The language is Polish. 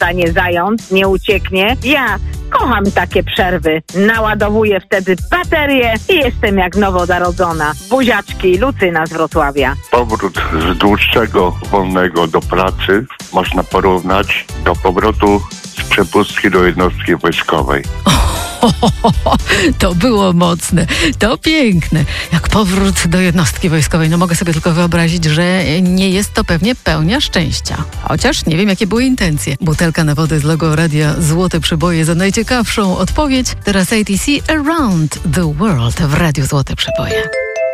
dostanie zając, nie ucieknie. Ja kocham takie przerwy. Naładowuję wtedy baterię i jestem jak nowonarodzona. Buziaczki, Lucyna z Wrocławia. Powrót z dłuższego wolnego do pracy można porównać do powrotu z przepustki do jednostki wojskowej. To było mocne, to piękne. Jak powrót do jednostki wojskowej. No mogę sobie tylko wyobrazić, że nie jest to pewnie pełnia szczęścia. Chociaż nie wiem, jakie były intencje. Butelka na wodę z logo Radia Złote Przeboje za najciekawszą odpowiedź. Teraz ATC Around the World w Radiu Złote Przeboje.